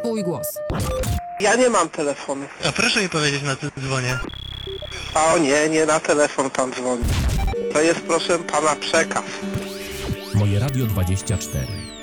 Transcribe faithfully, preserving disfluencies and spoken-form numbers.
swój głos. Ja nie mam telefonu. A proszę mi powiedzieć, na co dzwonię. A o nie, nie na telefon pan dzwoni. To jest, proszę pana, przekaz. Moje Radio dwadzieścia cztery.